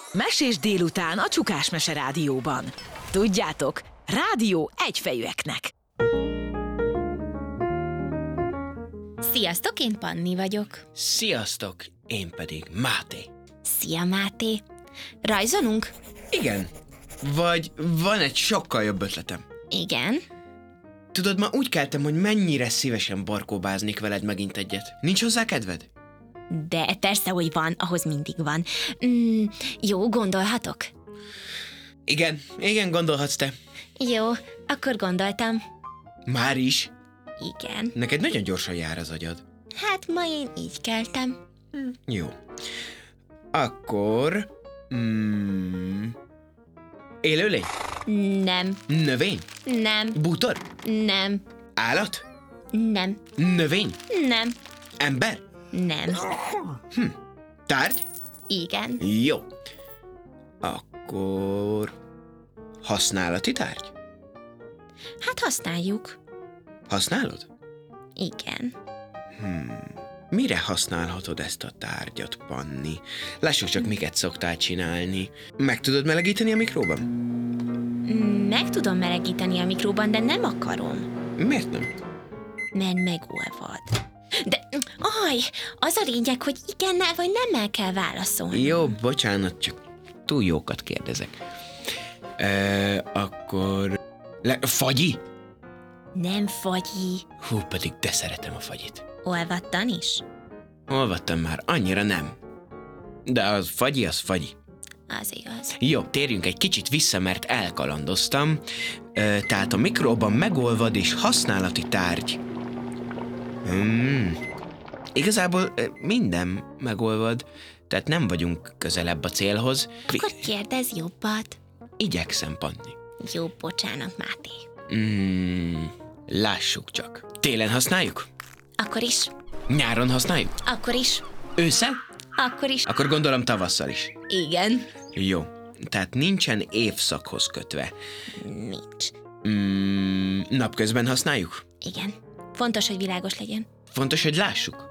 Mesés délután a Csukás Mese Rádióban. Tudjátok, rádió egyfejűeknek. Sziasztok, én Panni vagyok. Sziasztok, én pedig Máté. Szia, Máté. Rajzolunk? Igen, vagy van egy sokkal jobb ötletem. Igen. Tudod, ma úgy keltem, hogy mennyire szívesen barkóbáznék veled megint egyet. Nincs hozzá kedved? De persze, hogy van, ahhoz mindig van. Jó, gondolhatok? Igen, gondolhatsz te. Jó, akkor gondoltam. Már is? Igen. Neked nagyon gyorsan jár az agyad. Hát ma én így keltem. Jó. Akkor... Élőlény? Nem. Növény? Nem. Bútor? Nem. Állat? Nem. Növény? Nem. Ember? Nem. Tárgy? Igen. Jó. Akkor... használati tárgy? Hát használjuk. Használod? Igen. Mire használhatod ezt a tárgyat, Panni? Lássuk csak, miket szoktál csinálni. Meg tudod melegíteni a mikróban? Meg tudom melegíteni a mikróban, de nem akarom. Miért nem? Mert megolvad. De, az a lényeg, hogy igennel vagy nemmel kell válaszolni. Jó, bocsánat, csak túl jókat kérdezek. Akkor... fagyi? Nem fagyi. Hú, pedig de szeretem a fagyit. Olvattan is? Olvattam már, annyira nem. De az fagyi, az fagyi. Az igaz. Jó, térjünk egy kicsit vissza, mert elkalandoztam. Tehát a mikróban megolvad és használati tárgy. Igazából minden megolvad, tehát nem vagyunk közelebb a célhoz. Akkor kérdezz jobbat. Igyekszem, Panni. Jó, bocsánat, Máté. Lássuk csak. Télen használjuk? Akkor is. Nyáron használjuk? Akkor is. Ősszel? Akkor is. Akkor gondolom tavasszal is. Igen. Jó, tehát nincsen évszakhoz kötve. Nincs. Napközben használjuk? Igen. Fontos, hogy világos legyen. Fontos, hogy lássuk.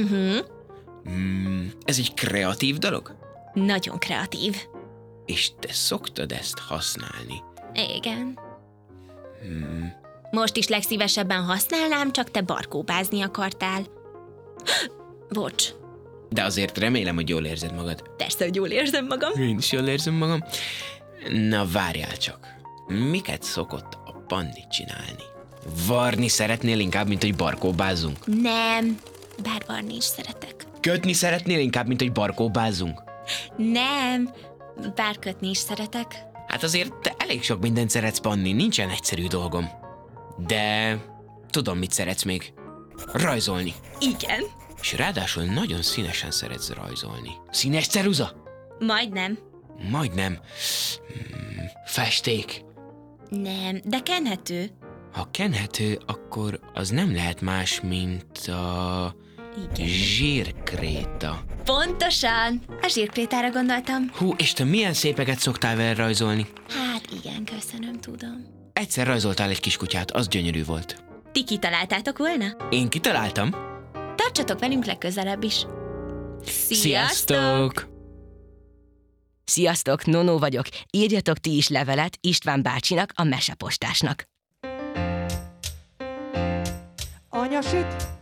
Ez egy kreatív dolog? Nagyon kreatív. És te szoktad ezt használni? Igen. Most is legszívesebben használnám, csak te barkóbázni akartál. Bocs. De azért remélem, hogy jól érzed magad. Persze, hogy jól érzem magam. Én is jól érzem magam. Na, várjál csak. Miket szokott a Panni csinálni? Varni szeretnél inkább, mint hogy barkóbázzunk? Nem. Bár varni is szeretek. Kötni szeretnél inkább, mint hogy barkóbázzunk? Nem. Bár kötni is szeretek. Hát azért te elég sok mindent szeretsz, Panni, nincsen egyszerű dolgom. De tudom, mit szeretsz még. Rajzolni. Igen. És ráadásul nagyon színesen szeretsz rajzolni. Színes ceruza? Majdnem. Majdnem. Festék. Nem, de kenhető. Ha kenhető, akkor az nem lehet más, mint a Igen. zsírkréta. Pontosan. A zsírkrétára gondoltam. Hú, és te milyen szépeket szoktál vele rajzolni? Hát igen, köszönöm, tudom. Egyszer rajzoltál egy kiskutyát, az gyönyörű volt. Ti kitaláltátok volna? Én kitaláltam. Tartsatok velünk legközelebb is. Sziasztok! Sziasztok, Nonó vagyok. Írjatok ti is levelet István bácsinak, a mesepostásnak. Anya süt,